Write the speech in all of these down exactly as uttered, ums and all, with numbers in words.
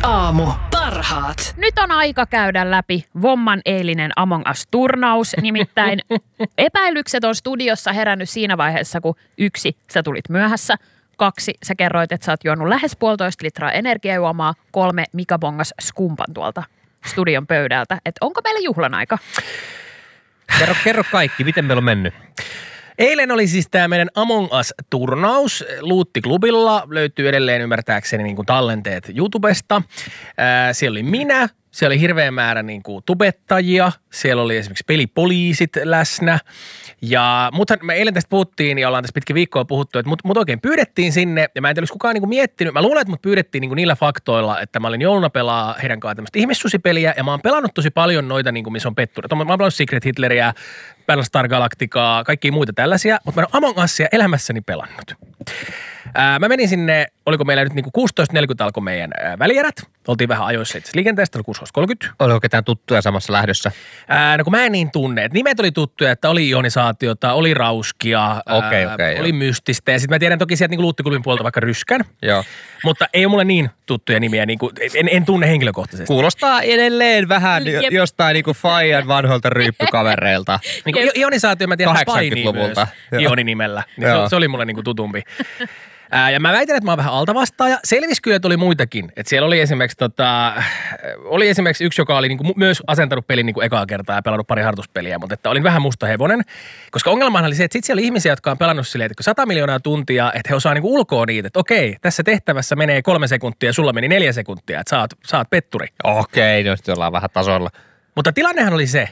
Aamu. Parhaat. Nyt on aika käydä läpi Vomman eilinen Among Us-turnaus. Nimittäin epäilykset on studiossa herännyt siinä vaiheessa, kun yksi, sä tulit myöhässä. Kaksi, sä kerroit, että sä oot juonut lähes puolitoista litraa energiajuomaa. Kolme, Mika bongas skumpan tuolta studion pöydältä. Että onko meillä juhlan aika? Kerro, kerro kaikki, miten meillä on mennyt? Eilen oli siis tämä meidän Among Us-turnaus. Luutti-klubilla löytyy edelleen ymmärtääkseni niin kuin tallenteet YouTubesta. Ää, siellä oli minä, siellä oli hirveä määrä niin kuin tubettajia, siellä oli esimerkiksi pelipoliisit läsnä. Ja muthan, me eilen tästä puhuttiin ja ollaan tässä pitkin viikkoa puhuttu, että mut, mut oikein pyydettiin sinne. Ja mä en tiedä, olisi kukaan niin kuin miettinyt. Mä luulen, että mut pyydettiin niin kuin niillä faktoilla, että mä olin jouluna pelaa heidän kanssaan tämmöistä ihmissusipeliä. Ja mä oon pelannut tosi paljon noita, niin kuin missä on petturit. Mä oon pelannut Secret Hitleriä, Battlestar Galacticaa, kaikkia muita tällaisia. Mutta mä en Among Usia elämässäni pelannut. Ää, mä menin sinne, oliko meillä nyt niinku kuusitoista neljäkymmentä alkoi meidän ää, välierät. Oltiin vähän ajoissa itse liikenteestä, oli kuusitoista kolmekymmentä. Oliko ketään tuttuja samassa lähdössä? Ää, no kun mä en niin tunne, että nimet oli tuttuja, että oli ionisaatiota, oli rauskia, Okei, ää, okei, oli joo. mystistä. Ja sitten mä tiedän toki sieltä niinku luuttikulmin puolta vaikka Ryskän. Joo. Mutta ei ole mulle niin tuttuja nimiä, niinku, en, en tunne henkilökohtaisesti. Kuulostaa edelleen vähän Jep. jostain niinku Fajan vanhoilta ryyppykavereilta. Niinku, io- ionisaatio mä tiedän painii myös kahdeksankymmentäluvulta. Joo. Ioni-nimellä. Niin se, Joo. se oli mulle niinku tutumpi. Ää, ja mä väitän, että mä oon vähän altavastaaja. Selvisi kyllä, että oli muitakin. Että siellä oli esimerkiksi, tota, oli esimerkiksi yksi, joka oli niinku myös asentanut pelin niinku ekaa kertaa ja pelannut pari harjoituspeliä, mutta että olin vähän musta hevonen. Koska ongelmahan oli se, että sit siellä oli ihmisiä, jotka on pelannut silleen, että sata miljoonaa tuntia, että he osaa niinku ulkoa niitä, että okei, tässä tehtävässä menee kolme sekuntia ja sulla meni neljä sekuntia, että sä oot, sä oot petturi. Okei, no sitten ollaan vähän tasolla. Mutta tilannehan oli se,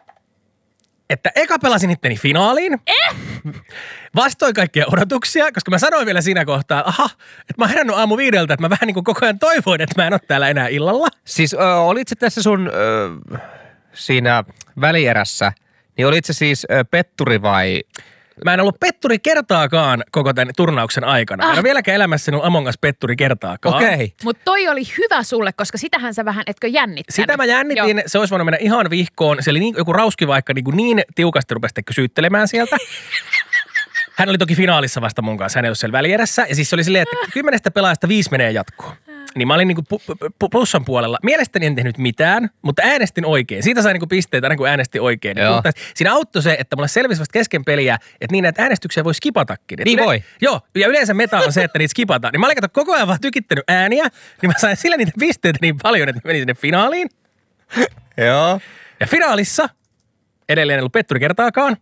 että eka pelasin itteni finaaliin. Eh? Vastoin kaikkia odotuksia, koska mä sanoin vielä siinä kohtaa, aha, että mä oon herännyt aamu viideltä, että mä vähän niin kuin koko ajan toivoin, että mä en ole täällä enää illalla. Siis ö, olit se tässä sun ö, siinä välierässä, niin olit se siis ö, petturi vai... Mä en ollut petturi kertaakaan koko tämän turnauksen aikana. Mä en ole vieläkään elämässäni ollut Among Us petturi kertaakaan. Okei. Okay. Mutta toi oli hyvä sulle, koska sitähän sä vähän etkö jännittänyt. Sitä mä jännitin, Joo. se olisi voinut mennä ihan vihkoon. Se oli niin, joku rauski vaikka niin, niin tiukasti rupesi syyttelemään sieltä. Hän oli toki finaalissa vasta mun kanssa, hän ei ollut siellä välierässä. Ja siis se oli silleen, että kymmenestä pelaajasta viisi menee jatkoon. Niin mä olin niinku pu- pu- plussan puolella. Mielestäni en tehnyt mitään, mutta äänestin oikein. Siitä sai niinku pisteitä aina kun äänestin oikein. Niin siinä auttoi se, että mulle selvisi vasta kesken peliä, että niin näitä äänestyksiä voi skipatakin. Niin yle- voi. Joo, ja yleensä meta on se, että niitä skipataan. Niin mä olin kato koko ajan vaan tykittänyt ääniä, niin mä sain sillä niitä pisteitä niin paljon, että mä menin sinne finaaliin. Joo. Ja finaalissa, edelleen ei ollut petturi kertaakaan,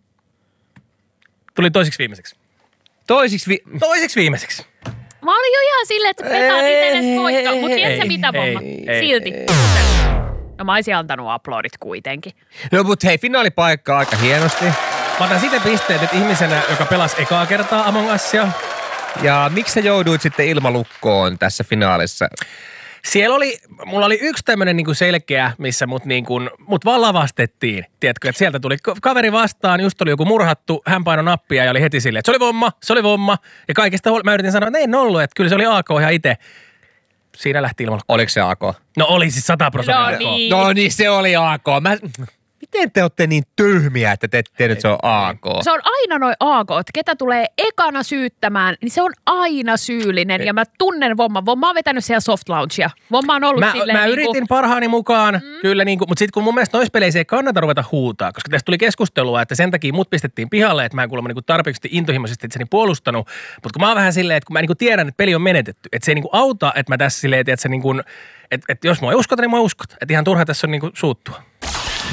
tuli toiseksi viimeiseksi. Toisiksi vi... Toiseksi viimeiseksi. Mä olin jo ihan silleen, että petaan itsellesi voittoon, mutta tiedätkö mitä, Vomma? ei, Silti. No mä olisin antanut aplodit kuitenkin. No mut hei, finaalipaikka on aika hienosti. Mä otan siitä pisteet, että ihmisenä, joka pelasi ekaa kertaa Among Usia, Ja miksi sä jouduit sitten ilmalukkoon tässä finaalissa? siellä oli, mulla oli yksi tämmönen niinku selkeä, missä mut, niinku, mut vaan lavastettiin. Tiedätkö, että sieltä tuli kaveri vastaan, just oli joku murhattu, hän painoi nappia ja oli heti silleen, että se oli Vomma, se oli Vomma. Ja kaikista huol- mä yritin sanoa, että ei en ollut, että kyllä se oli A K ihan itse. Siinä lähti ilmalukko. Oliko se A K? No oli siis sata prosenttia. No niin. No niin, se oli A K. Mä... Miten te olette niin tyhmiä, että te ette tiedä, että se on A K? Se on aina noi A K:t, ketä tulee ekana syyttämään, niin se on aina syyllinen. Ja mä tunnen Vomman. Vomma on vetänyt siellä soft launchia. Vomma on ollut Mä, silleen mä niinku... yritin parhaani mukaan, mm. kyllä, niinku, mutta sitten kun mun mielestä noissa peleissä ei kannata ruveta huutaa, koska tästä tuli keskustelua, että sen takia mut pistettiin pihalle, että mä en kuulemma niinku tarpeeksi intohimoisesti itseni puolustanut, mutta kun mä oon vähän silleen, että kun mä niinku tiedän, että peli on menetetty, että se ei niinku auta, että mä tässä silleen, että, se niinku, että, että jos mua ei uskota, niin mua ei uskota. Että ihan turha tässä on niinku suuttua.